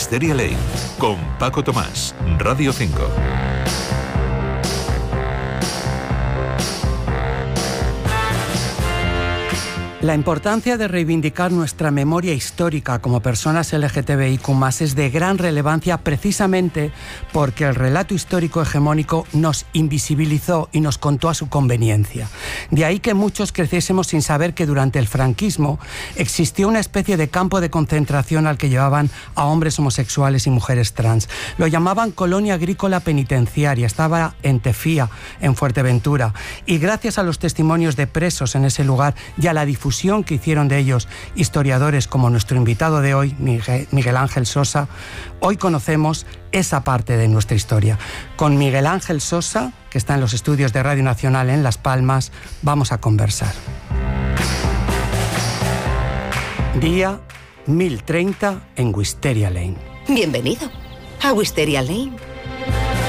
Wisteria Lane, con Paco Tomás, Radio 5. La importancia de reivindicar nuestra memoria histórica como personas LGTBIQ+ es de gran relevancia precisamente porque el relato histórico hegemónico nos invisibilizó y nos contó a su conveniencia. De ahí que muchos creciésemos sin saber que durante el franquismo existió una especie de campo de concentración al que llevaban a hombres homosexuales y mujeres trans. Lo llamaban Colonia Agrícola Penitenciaria, estaba en Tefía, en Fuerteventura, y gracias a los testimonios de presos en ese lugar y a la difusión que hicieron de ellos historiadores como nuestro invitado de hoy, Miguel Ángel Sosa, hoy conocemos esa parte de nuestra historia. Con Miguel Ángel Sosa, que está en los estudios de Radio Nacional en Las Palmas, vamos a conversar. Día 1030 en Wisteria Lane. Bienvenido a Wisteria Lane.